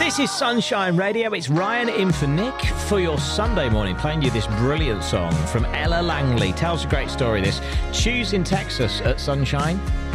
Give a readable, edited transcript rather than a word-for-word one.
This is Sunshine Radio. It's Ryan in for Nick for your Sunday morning, playing you this brilliant song from Ella Langley. Tells a great story, this. Choose in Texas at Sunshine.